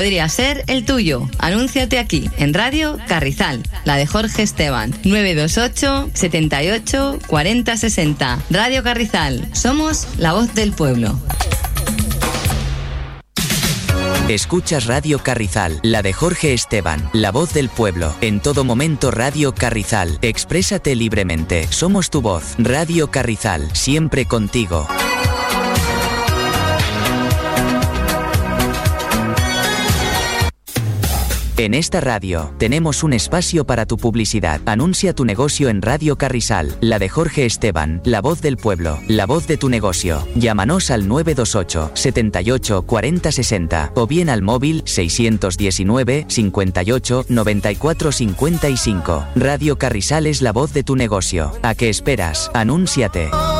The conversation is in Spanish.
podría ser el tuyo. Anúnciate aquí, en Radio Carrizal, la de Jorge Esteban. 928 78 40 60. Radio Carrizal, somos la voz del pueblo. Escuchas Radio Carrizal, la de Jorge Esteban, la voz del pueblo. En todo momento Radio Carrizal, exprésate libremente. Somos tu voz. Radio Carrizal, siempre contigo. En esta radio, tenemos un espacio para tu publicidad. Anuncia tu negocio en Radio Carrizal, la de Jorge Esteban, la voz del pueblo, la voz de tu negocio. Llámanos al 928 78 40 60 o bien al móvil 619 58 94 55. Radio Carrizal es la voz de tu negocio. ¿A qué esperas? Anúnciate.